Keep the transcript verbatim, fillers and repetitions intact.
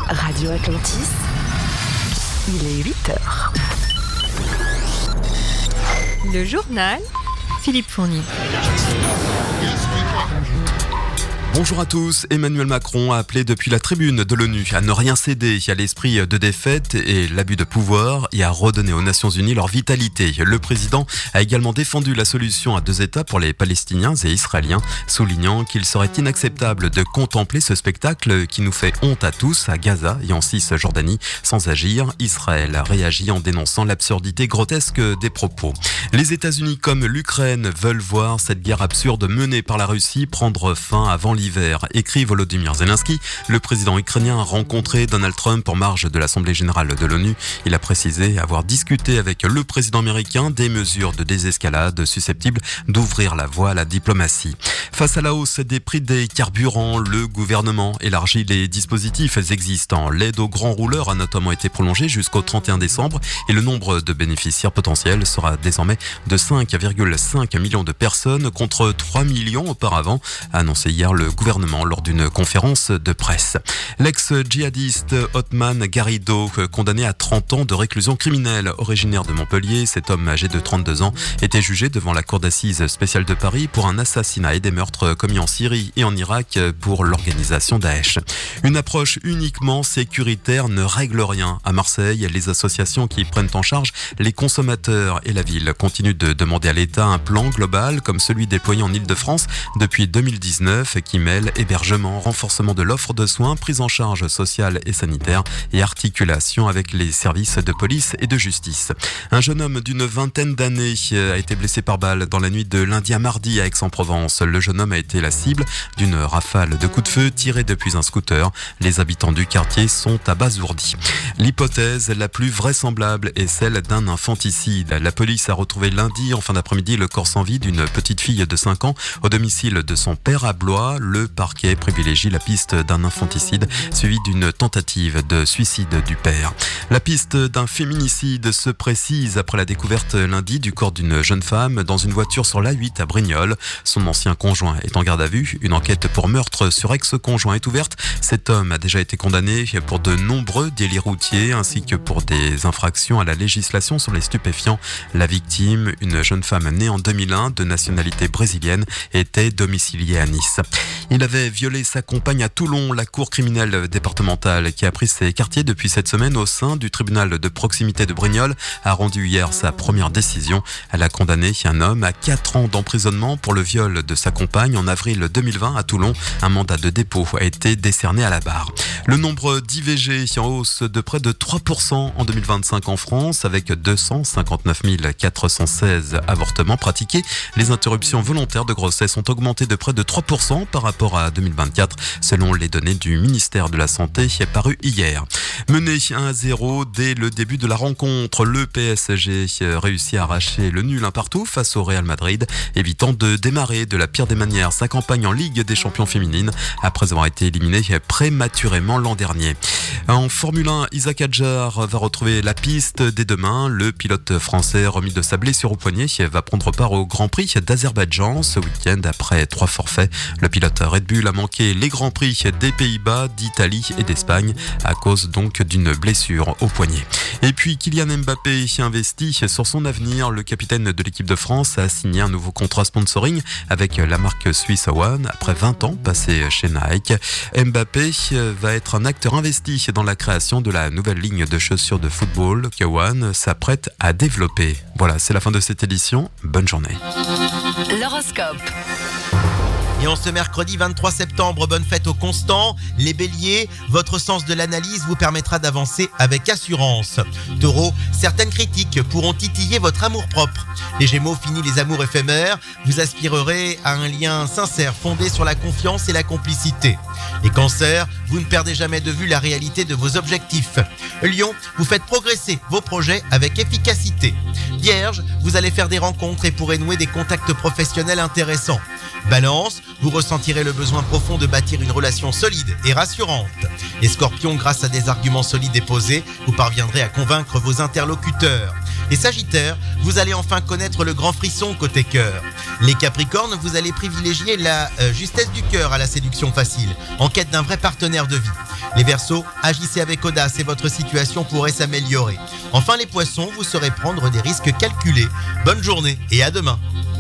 Radio Atlantis, il est huit heures. Le journal, Philippe Fournier. Bonjour à tous. Emmanuel Macron a appelé depuis la tribune de l'ONU à ne rien céder à l'esprit de défaite et l'abus de pouvoir et à redonner aux Nations Unies leur vitalité. Le président a également défendu la solution à deux États pour les Palestiniens et Israéliens, soulignant qu'il serait inacceptable de contempler ce spectacle qui nous fait honte à tous à Gaza et en Cisjordanie sans agir. Israël a réagi en dénonçant l'absurdité grotesque des propos. Les États-Unis comme l'Ukraine veulent voir cette guerre absurde menée par la Russie prendre fin avant l'hiver, écrit Volodymyr Zelensky. Le président ukrainien a rencontré Donald Trump en marge de l'Assemblée générale de l'ONU. Il a précisé avoir discuté avec le président américain des mesures de désescalade susceptibles d'ouvrir la voie à la diplomatie. Face à la hausse des prix des carburants, le gouvernement élargit les dispositifs existants. L'aide aux grands rouleurs a notamment été prolongée jusqu'au trente et un décembre et le nombre de bénéficiaires potentiels sera désormais de cinq virgule cinq millions de personnes contre trois millions auparavant, a annoncé hier le gouvernement lors d'une conférence de presse. L'ex-djihadiste Othman Garrido, condamné à trente ans de réclusion criminelle, originaire de Montpellier, cet homme âgé de trente-deux ans était jugé devant la cour d'assises spéciale de Paris pour un assassinat et des meurtres commis en Syrie et en Irak pour l'organisation Daesh. Une approche uniquement sécuritaire ne règle rien. À Marseille, les associations qui prennent en charge les consommateurs et la ville continuent de demander à l'État un plan global comme celui déployé en Île-de-France depuis deux mille dix-neuf qui mêle hébergement, renforcement de l'offre de soins, prise en charge sociale et sanitaire et articulation avec les services de police et de justice. Un jeune homme d'une vingtaine d'années a été blessé par balle dans la nuit de lundi à mardi à Aix-en-Provence. Le jeune homme a été la cible d'une rafale de coups de feu tirés depuis un scooter. Les habitants du quartier sont abasourdis. L'hypothèse la plus vraisemblable est celle d'un infanticide. La police a retrouvé lundi en fin d'après-midi le corps sans vie d'une petite fille de cinq ans au domicile de son père à Blois. Le parquet privilégie la piste d'un infanticide suivi d'une tentative de suicide du père. La piste d'un féminicide se précise après la découverte lundi du corps d'une jeune femme dans une voiture sur l'A huit à Brignoles. Son ancien conjoint est en garde à vue. Une enquête pour meurtre sur ex-conjoint est ouverte. Cet homme a déjà été condamné pour de nombreux délits routiers ainsi que pour des infractions à la législation sur les stupéfiants. La victime, une jeune femme née en deux mille un de nationalité brésilienne, était domiciliée à Nice. Il avait violé sa compagne à Toulon. La cour criminelle départementale, qui a pris ses quartiers depuis cette semaine au sein du tribunal de proximité de Brignoles, a rendu hier sa première décision. Elle a condamné un homme à quatre ans d'emprisonnement pour le viol de sa compagne en avril deux mille vingt à Toulon. Un mandat de dépôt a été décerné à la barre. Le nombre d'I V G en hausse de près de trois pour cent en deux mille vingt-cinq en France, avec deux cent cinquante-neuf mille quatre cent seize avortements pratiqués. Les interruptions volontaires de grossesse ont augmenté de près de trois pour cent par rapport à deux mille vingt-quatre, selon les données du ministère de la Santé parues hier. Mené un à zéro dès le début de la rencontre, le P S G réussit à arracher le nul un partout face au Real Madrid, évitant de démarrer de la pire des manières sa campagne en Ligue des champions féminines, après avoir été éliminé prématurément l'an dernier. En Formule un, Isaac Hadjar va retrouver la piste dès demain. Le pilote français remis de sa blessure au poignet va prendre part au Grand Prix d'Azerbaïdjan ce week-end après trois forfaits. Le pilote Red Bull a manqué les Grands Prix des Pays-Bas, d'Italie et d'Espagne à cause donc d'une blessure au poignet. Et puis Kylian Mbappé investit sur son avenir. Le capitaine de l'équipe de France a signé un nouveau contrat sponsoring avec la marque suisse One après vingt ans passés chez Nike. Mbappé va être un acteur investi dans la création de la nouvelle ligne de chaussures de football que One s'apprête à développer. Voilà, c'est la fin de cette édition. Bonne journée. L'horoscope. Et en ce mercredi vingt-trois septembre, bonne fête aux constants. Les béliers, votre sens de l'analyse vous permettra d'avancer avec assurance. Taureau, certaines critiques pourront titiller votre amour-propre. Les gémeaux, fini les amours éphémères. Vous aspirerez à un lien sincère fondé sur la confiance et la complicité. Les cancers, vous ne perdez jamais de vue la réalité de vos objectifs. Lion, vous faites progresser vos projets avec efficacité. Vierge, vous allez faire des rencontres et pourrez nouer des contacts professionnels intéressants. Balance, vous ressentirez le besoin profond de bâtir une relation solide et rassurante. Et Scorpion, grâce à des arguments solides et posés, vous parviendrez à convaincre vos interlocuteurs. Et Sagittaire, vous allez enfin connaître le grand frisson côté cœur. Les Capricornes, vous allez privilégier la euh, justesse du cœur à la séduction facile, en quête d'un vrai partenaire de vie. Les Verseaux, agissez avec audace et votre situation pourrait s'améliorer. Enfin les Poissons, vous saurez prendre des risques calculés. Bonne journée et à demain.